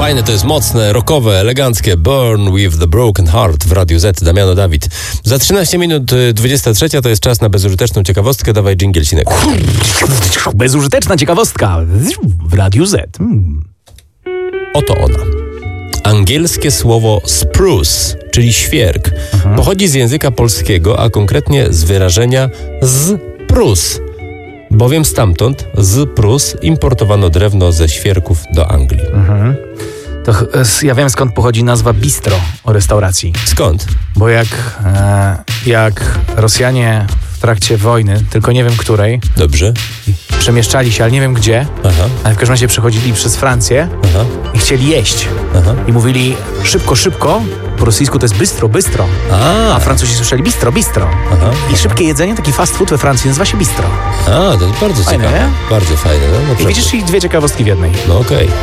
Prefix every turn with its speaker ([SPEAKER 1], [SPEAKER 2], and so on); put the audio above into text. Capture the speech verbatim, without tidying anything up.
[SPEAKER 1] Fajne to jest, mocne, rockowe, eleganckie. Burn with the Broken Heart w Radiu Z. Damiano Dawid. Za trzynaście minut dwudziesta trzecia to jest czas na bezużyteczną ciekawostkę. Dawaj dżingielcinek.
[SPEAKER 2] Bezużyteczna ciekawostka w Radiu Z. Hmm.
[SPEAKER 1] Oto ona. Angielskie słowo spruce, czyli świerk, mhm. pochodzi z języka polskiego, a konkretnie z wyrażenia z Prus, bowiem stamtąd z Prus importowano drewno ze świerków do Anglii.
[SPEAKER 2] Mhm. To ja wiem, skąd pochodzi nazwa bistro o restauracji.
[SPEAKER 1] Skąd?
[SPEAKER 2] Bo jak, e, jak Rosjanie w trakcie wojny, tylko nie wiem której,
[SPEAKER 1] Dobrze.
[SPEAKER 2] przemieszczali się, ale nie wiem gdzie,
[SPEAKER 1] Aha.
[SPEAKER 2] ale w każdym razie przechodzili przez Francję
[SPEAKER 1] Aha.
[SPEAKER 2] i chcieli jeść.
[SPEAKER 1] Aha.
[SPEAKER 2] I mówili szybko, szybko, po rosyjsku to jest bystro, bystro.
[SPEAKER 1] A,
[SPEAKER 2] A Francuzi słyszeli bistro, bistro.
[SPEAKER 1] Aha.
[SPEAKER 2] I szybkie jedzenie, taki fast food we Francji nazywa się bistro.
[SPEAKER 1] A, to jest bardzo
[SPEAKER 2] Fajne,
[SPEAKER 1] ciekawe.
[SPEAKER 2] nie?
[SPEAKER 1] Bardzo fajne. No,
[SPEAKER 2] I
[SPEAKER 1] naprawdę.
[SPEAKER 2] widzisz, i dwie ciekawostki w jednej.
[SPEAKER 1] No okej. Okay.